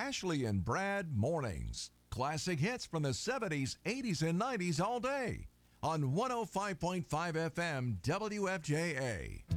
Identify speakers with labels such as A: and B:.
A: Ashley and Brad Mornings. Classic hits from the 70s, 80s, and 90s all day on 105.5 FM WFJA.